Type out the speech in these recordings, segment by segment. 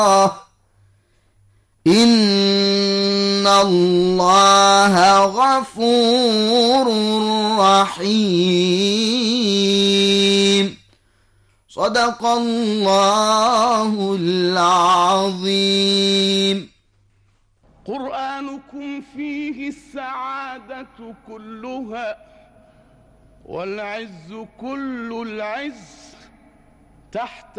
إن الله غفور رحيم. صدق الله العظيم. قرآنكم فيه السعادة كلها والعز كل العز تحت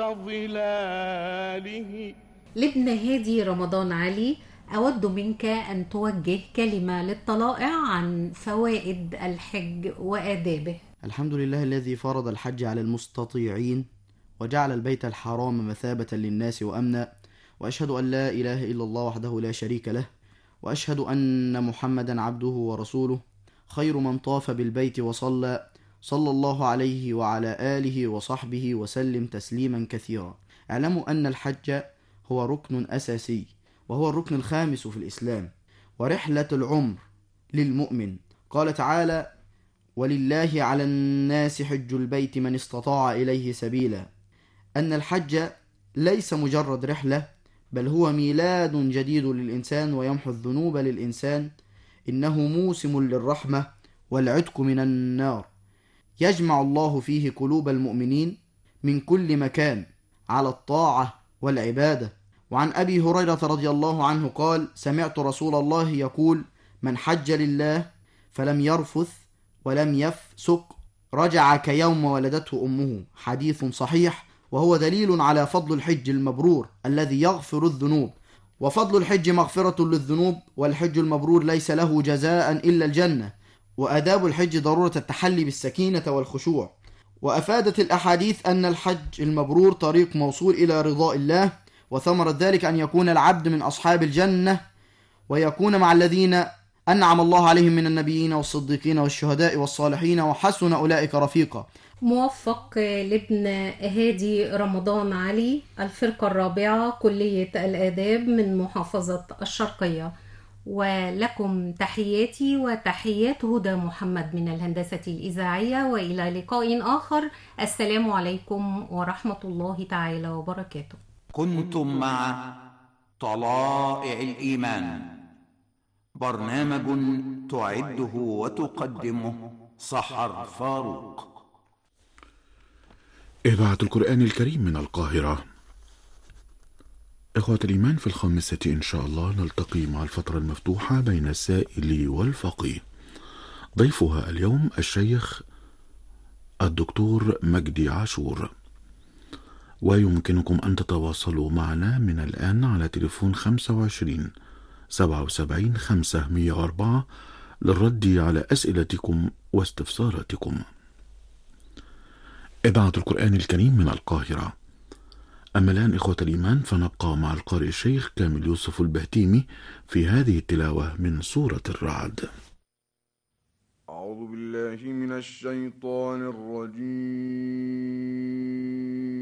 ظلاله. لابن هادي رمضان علي، أود منك أن توجه كلمة للطلائع عن فوائد الحج وآدابه. الحمد لله الذي فرض الحج على المستطيعين وجعل البيت الحرام مثابة للناس وأمنا، وأشهد أن لا إله إلا الله وحده لا شريك له، وأشهد أن محمدا عبده ورسوله، خير من طاف بالبيت وصلى، صلى الله عليه وعلى آله وصحبه وسلم تسليما كثيرا. اعلموا أن الحج هو ركن أساسي، وهو الركن الخامس في الإسلام، ورحلة العمر للمؤمن. قال تعالى: ولله على الناس حج البيت من استطاع إليه سبيلا. أن الحج ليس مجرد رحلة، بل هو ميلاد جديد للإنسان ويمحو الذنوب للإنسان. إنه موسم للرحمة والعتق من النار، يجمع الله فيه قلوب المؤمنين من كل مكان على الطاعة والعبادة. وعن أبي هريرة رضي الله عنه قال: سمعت رسول الله يقول: من حج لله فلم يرفث ولم يفسق رجع كيوم ولدته أمه. حديث صحيح، وهو دليل على فضل الحج المبرور الذي يغفر الذنوب. وفضل الحج مغفرة للذنوب، والحج المبرور ليس له جزاء إلا الجنة. وآداب الحج ضرورة التحلي بالسكينة والخشوع. وأفادت الأحاديث أن الحج المبرور طريق موصول إلى رضاء الله، وثمرة ذلك أن يكون العبد من أصحاب الجنة، ويكون مع الذين أنعم الله عليهم من النبيين والصديقين والشهداء والصالحين، وحسن أولئك رفيقا. موفق لابن هادي رمضان علي، الفرقة الرابعة، كلية الآداب من محافظة الشرقية. ولكم تحياتي وتحيات هدى محمد من الهندسة الإذاعية، وإلى لقاء آخر. السلام عليكم ورحمة الله تعالى وبركاته. كنتم مع طلائع الإيمان، برنامج تعده وتقدمه سحر فاروق. إذاعة القرآن الكريم من القاهرة. إخوة الإيمان، في الخامسة إن شاء الله نلتقي مع الفترة المفتوحة بين السائل والفقيه. ضيفها اليوم الشيخ الدكتور مجدي عاشور، ويمكنكم أن تتواصلوا معنا من الآن على تليفون 25 77 504 للرد على أسئلتكم واستفساراتكم. إذاعة القرآن الكريم من القاهرة. أما الآن إخوة الإيمان فنبقى مع القارئ الشيخ كامل يوسف البهتيمي في هذه التلاوة من سورة الرعد. أعوذ بالله من الشيطان الرجيم.